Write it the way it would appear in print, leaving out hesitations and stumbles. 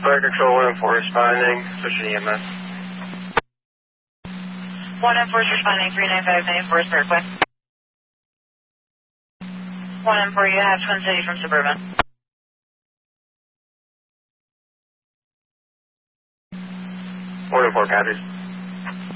Fire Control 104 responding, switching EMS. 104 is responding, 39594 is request. 104, you have Twin City from Suburban. 104 copies.